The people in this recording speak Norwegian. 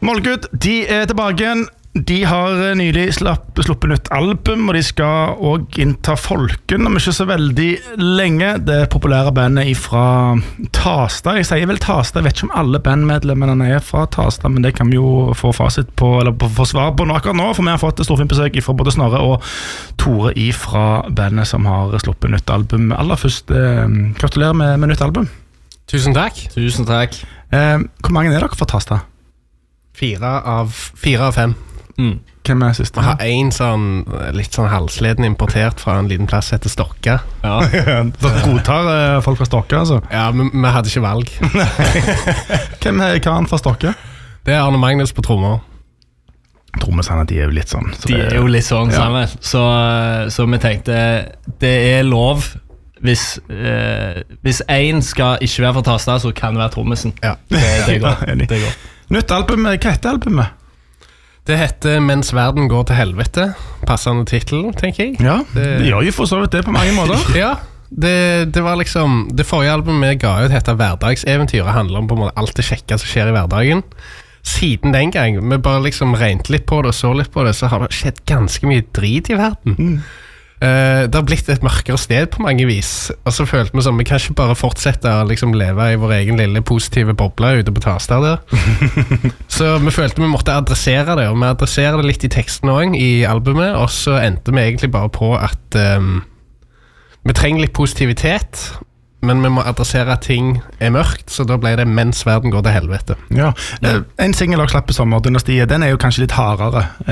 Målgud, de tilbake igjen. De har nylig sluppet nytt album, og de skal også innta Folken om ikke så veldig lenge. Det populære bandet fra Tasta. Jeg sier vel Tasta, jeg vet ikke om alle bandmedlemmene er fra Tasta, men det kan vi jo få fasit på, eller få svar på akkurat nå, for vi har fått et storfint besøk fra både Snorre og Tore fra bandet som har sluppet nytt album. Aller først, gratulerer med nytt album. Tusen takk. Hvor mange er dere fra Tasta? 4 av 5. Hvem er siste? Jeg har en litt sånn halvsleden importert fra en liten plass heter Stokka. Ja. Dere godtar folk fra Stokka, altså? Ja, men vi hadde ikke valg. Hvem er karen fra Stokka? Det er Arne Magnus på trommer. Trommesene, de er jo litt sånn. De er jo litt sånn, Samuel. Så vi tenkte, det er lov hvis en skal ikke være fra Tasta, så kan det være trommesen. Ja. Det går. Nytt album, hva heter albumet? Det heter Mens verden går til helvete. Passende titel, tenker jeg. Ja, det gjør jo for så vidt det på mange måter. Ja, det var liksom det forrige albumet vi ga ut heter Hverdagseventyr. Det handler om på en måte alt det kjekke som skjer i hverdagen. Siden den gang, vi bare liksom regnet litt på det og så litt på det, så har det skjedd ganske mye drit i verden. Det har blitt et mørkere sted på mange vis. Og så følte vi som vi kan ikke bare fortsette å liksom leve i vår egen lille positive boble ute på Tasta der. Så vi følte vi måtte adressere det, og vi adresserer det litt i teksten også, i albumet. Og så endte vi egentlig bare på at vi trenger litt positivitet, men vi må adressere at ting er mørkt, så da ble det Mens verden går til helvete. Ja, en single dere slapp i sommer, Dynastiet, den er jo kanskje litt hardere